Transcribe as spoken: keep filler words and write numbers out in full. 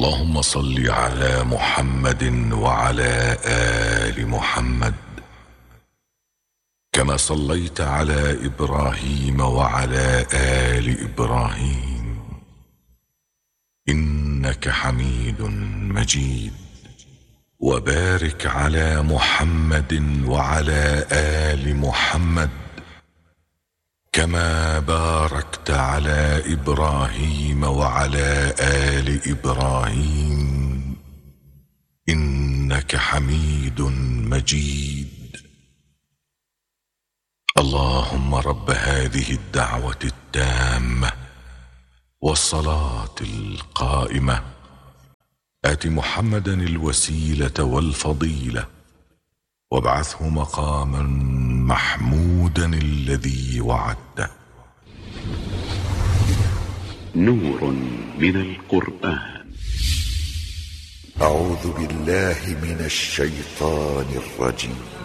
اللهم صل على محمد وعلى آل محمد كما صليت على إبراهيم وعلى آل إبراهيم إنك حميد مجيد. وبارك على محمد وعلى آل محمد كما باركت على إبراهيم وعلى آل إبراهيم إنك حميد مجيد. اللهم رب هذه الدعوة التامة والصلاة القائمة آت محمدا الوسيلة والفضيلة وابعثه مقاما محمودا الذي وعدته. نور من القرآن. أعوذ بالله من الشيطان الرجيم.